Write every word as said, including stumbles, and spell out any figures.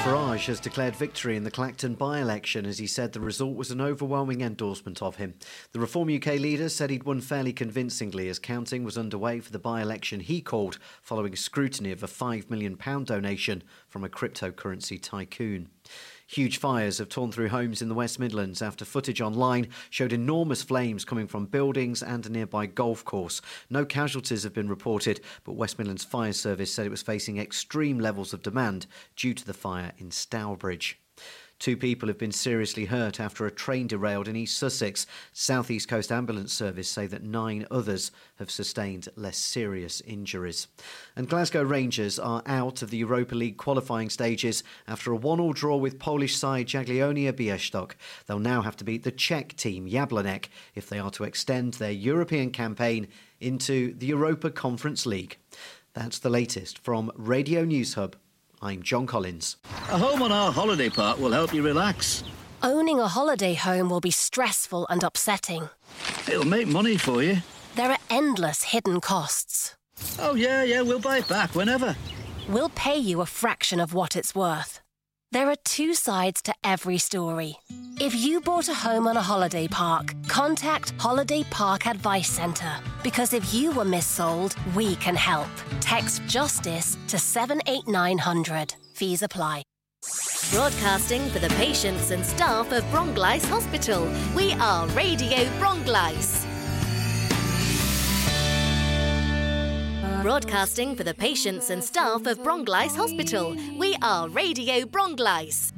Farage has declared victory in the Clacton by-election as he said the result was an overwhelming endorsement of him. The Reform U K leader said he'd won fairly convincingly as counting was underway for the by-election he called following scrutiny of a five million pounds donation from a cryptocurrency tycoon. Huge fires have torn through homes in the West Midlands after footage online showed enormous flames coming from buildings and a nearby golf course. No casualties have been reported, but West Midlands Fire Service said it was facing extreme levels of demand due to the fire in Stourbridge. Two people have been seriously hurt after a train derailed in East Sussex. South East Coast Ambulance Service say that nine others have sustained less serious injuries. And Glasgow Rangers are out of the Europa League qualifying stages after a one-all draw with Polish side Jagiellonia Białystok. They'll now have to beat the Czech team Jablonec if they are to extend their European campaign into the Europa Conference League. That's the latest from Radio News Hub. I'm John Collins. A home on our holiday park will help you relax. Owning a holiday home will be stressful and upsetting. It'll make money for you. There are endless hidden costs. Oh, yeah, yeah, we'll buy it back whenever. We'll pay you a fraction of what it's worth. There are two sides to every story. If you bought a home on a holiday park, contact Holiday Park Advice Centre. Because if you were missold, we can help. Text JUSTICE to seven eight nine hundred. Fees apply. Broadcasting for the patients and staff of Bronglice Hospital. We are Radio Bronglice. Broadcasting for the patients and staff of Bronglice Hospital. We are Radio Bronglice.